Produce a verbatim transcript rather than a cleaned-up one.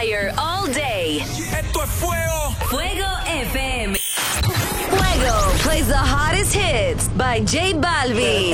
fire all day. Esto es fuego. Fuego F M. Fuego plays the hottest hits by J Balvin.